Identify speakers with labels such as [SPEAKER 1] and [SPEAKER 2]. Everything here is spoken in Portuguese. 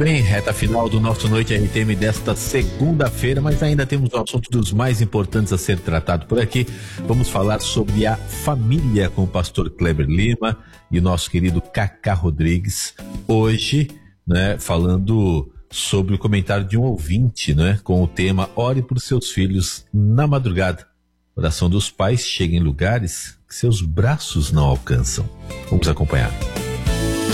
[SPEAKER 1] bem, reta final do nosso Noite RTM desta segunda-feira, mas ainda temos um assunto dos mais importantes a ser tratado por aqui. Vamos falar sobre a família com o pastor Kleber Lima e o nosso querido Cacá Rodrigues. Hoje, falando sobre o comentário de um ouvinte, com o tema Ore por seus filhos na madrugada. Oração dos pais chega em lugares que seus braços não alcançam. Vamos acompanhar.